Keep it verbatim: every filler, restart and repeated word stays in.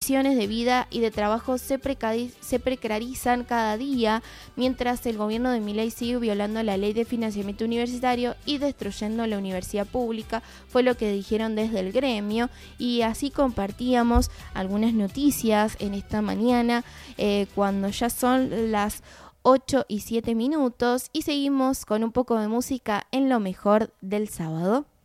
condiciones de vida y de trabajo se, precari- se precarizan cada día, mientras el gobierno de Milei sigue violando la ley de financiamiento universitario y destruyendo la universidad pública, fue lo que dijeron desde el gremio. Y así compartíamos algunas noticias en esta mañana, eh, cuando ya son las ocho y siete minutos, y seguimos con un poco de música en lo mejor del sábado.